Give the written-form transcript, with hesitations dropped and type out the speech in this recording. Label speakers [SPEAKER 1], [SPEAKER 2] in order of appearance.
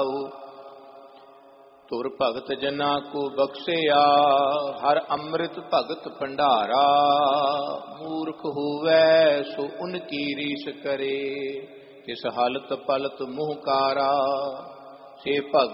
[SPEAKER 1] ਤੁਰ ਭਗਤ ਜਨਾ ਕੋ ਬਖਸ਼ਿਆ, ਹਰ ਅੰਮ੍ਰਿਤ ਭਗਤ ਭੰਡਾਰਾ। ਮੂਰਖ ਹੋਵੈ ਸੋ ਉਨਕੀ ਰੀਸ ਕਰੇ, ਤਿਸ ਹਲਤ ਪਲਤ ਮੁਹ ਕਾਰਾ। ਸੇ ਭਗਤ